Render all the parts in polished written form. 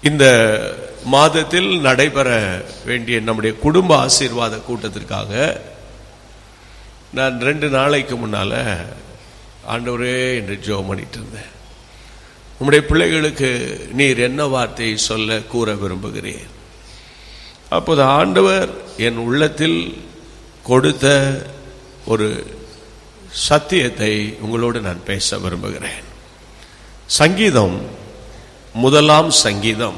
இந்த மாதத்தில் நடைபெற வேண்டிய நம்முடைய குடும்ப ஆசீர்வாத கூட்டத்திற்காக நான் 2 நாளைக்கு முன்னால ஆண்டவரே என்று ஜெபம் பண்ணிட்டு இருந்தேன். உம்முடைய பிள்ளைகளுக்கு நீர் என்ன வார்த்தையை சொல்ல கூற விரும்புகிறேன். அப்போது ஆண்டவர் என் உள்ளத்தில் கொடுத்த ஒரு சத்தியத்தை உங்களோடு நான் பேச விரும்புகிறேன். சங்கீதம் 1ஆம் சங்கீதம்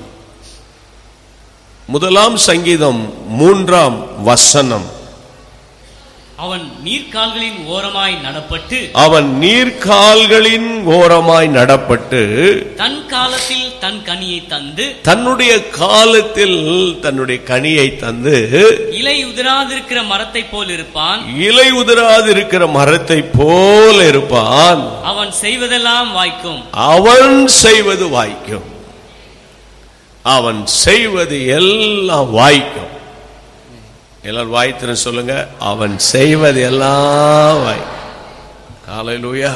3ஆம் வசனம். அவன் நீர்க்கால்களின் ஓரமாய் நடப்பட்டு தன் காலத்தில் தன் கனியை தந்து தன்னுடைய காலத்தில் தன்னுடைய கனியை தந்து இலை உதிராதிருக்கிற மரத்தை போல் இருப்பான். அவன் செய்வதெல்லாம் வாய்க்கும். அவன் செய்வது எல்லாம் வாய்க்கும். எல்லாரும் வாய்த்திர சொல்லுங்க, அவன் செய்வது எல்லாம் வாய்க்கும். ஹல்லேலூயா.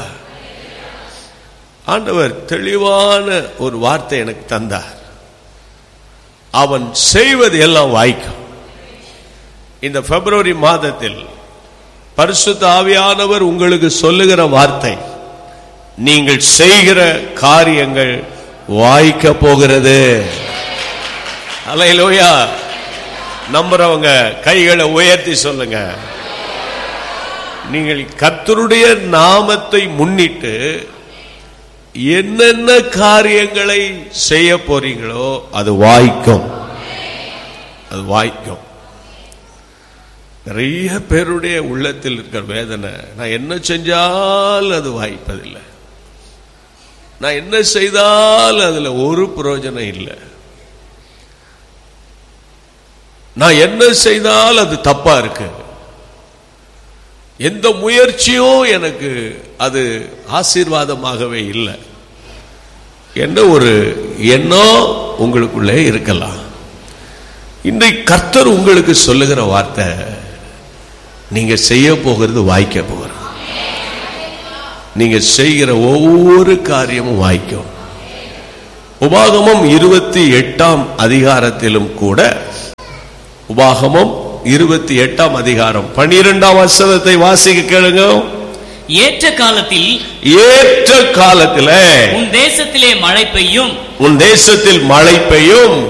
ஆண்டவர் தெளிவான ஒரு வார்த்தை எனக்கு தந்தார். அவன் செய்வது எல்லாம் வாய்க்கும். இந்த பிப்ரவரி மாதத்தில் பரிசுத்த ஆவியானவர் உங்களுக்கு சொல்லுகிற வார்த்தை, நீங்கள் செய்கிற காரியங்கள் வாய்க்க போகிறது. ஹல்லேலூயா. நம்புறவங்க கைகளை உயர்த்தி சொல்லுங்க. நீங்கள் கர்த்தருடைய நாமத்தை முன்னிட்டு என்னென்ன காரியங்களை செய்ய போறீங்களோ அது வாய்க்கும். நிறைய பேருடைய உள்ளத்தில் இருக்கிற வேதனை, நான் என்ன செஞ்சாலும் அது வாய்ப்பதில்லை, நான் என்ன செய்தாலும் அதுல ஒரு பிரயோஜனம் இல்லை, நான் என்ன செய்தாலும் அது தப்பா இருக்கு, எந்த முயற்சியும் எனக்கு அது ஆசீர்வாதமாகவே இல்லை என்ற ஒரு எண்ணம் உங்களுக்குள்ளே இருக்கலாம். இன்றைக்கு கர்த்தர் உங்களுக்கு சொல்லுகிற வார்த்தை, நீங்க செய்ய போகிறது வாய்க்க போகிறது. நீங்க செய்கிற ஒவ்வொரு காரியமும் வாய்க்கும். உபாகமம் 28ஆம் அதிகாரத்திலும் கூட, உபாகமம் 28ஆம் அதிகாரம் 12ஆம் வசனத்தை வாசிக்க கேளுங்க. ஏற்ற காலத்தில் உன் தேசத்தில் மழை பெய்யும்